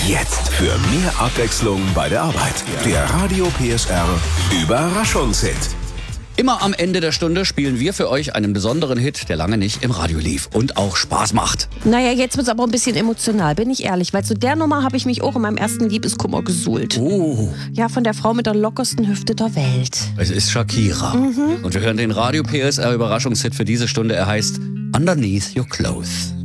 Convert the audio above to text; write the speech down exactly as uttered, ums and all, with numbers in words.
Jetzt für mehr Abwechslung bei der Arbeit. Der Radio P S R Überraschungshit. Immer am Ende der Stunde spielen wir für euch einen besonderen Hit, der lange nicht im Radio lief und auch Spaß macht. Naja, jetzt wird's aber ein bisschen emotional, bin ich ehrlich. Weil zu der Nummer habe ich mich auch in meinem ersten Liebeskummer gesuhlt. Oh. Ja, von der Frau mit der lockersten Hüfte der Welt. Es ist Shakira. Mhm. Und wir hören den Radio P S R Überraschungshit für diese Stunde. Er heißt Underneath Your Clothes.